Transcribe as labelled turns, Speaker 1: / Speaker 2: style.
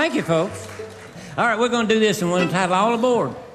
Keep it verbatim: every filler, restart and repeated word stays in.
Speaker 1: Thank you, folks. All right, we're going to do this and we'll have all aboard.